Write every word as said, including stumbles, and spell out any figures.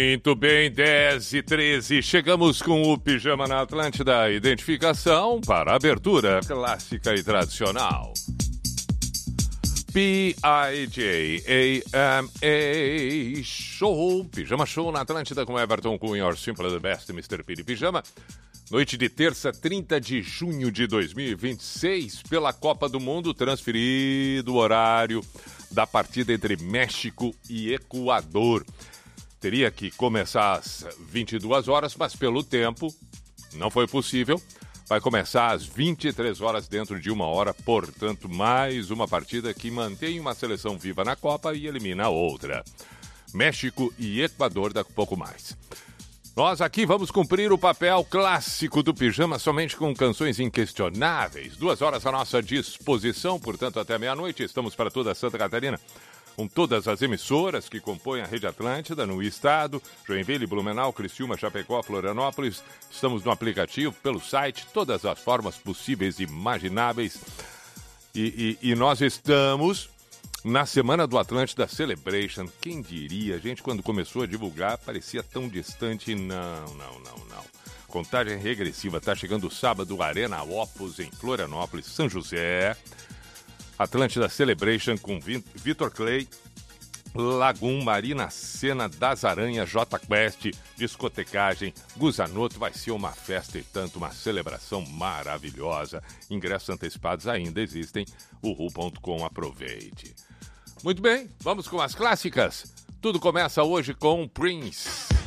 Muito bem, dez e treze, chegamos com o Pijama na Atlântida, identificação para abertura clássica e tradicional. P I J A M A Show, Pijama Show na Atlântida com Everton Cunha, Your Simple the Best, mister P de Pijama. Noite de terça, trinta de junho de dois mil e vinte e seis, pela Copa do Mundo, transferido o horário da partida entre México e Equador. Teria que começar às vinte e duas horas, mas pelo tempo não foi possível. Vai começar às vinte e três horas, dentro de uma hora. Portanto, mais uma partida que mantém uma seleção viva na Copa e elimina a outra. México e Equador, daqui a pouco mais. Nós aqui vamos cumprir o papel clássico do Pijama, somente com canções inquestionáveis. Duas horas à nossa disposição, portanto, até meia-noite. Estamos para toda Santa Catarina, com todas as emissoras que compõem a Rede Atlântida no estado, Joinville, Blumenau, Criciúma, Chapecó, Florianópolis. Estamos no aplicativo, pelo site, todas as formas possíveis e imagináveis. E, e, e nós estamos na Semana do Atlântida Celebration. Quem diria? A gente, quando começou a divulgar, parecia tão distante. Não, não, não, não. Contagem regressiva. Está chegando o sábado, Arena Opus, em Florianópolis, São José. Atlântida Celebration com Vitor Clay, Lagum, Marina Sena, Das Aranhas, J Quest, discotecagem, Guzanoto. Vai ser uma festa e tanto, uma celebração maravilhosa. Ingressos antecipados ainda existem, uhu ponto com, aproveite. Muito bem, vamos com as clássicas. Tudo começa hoje com Prince.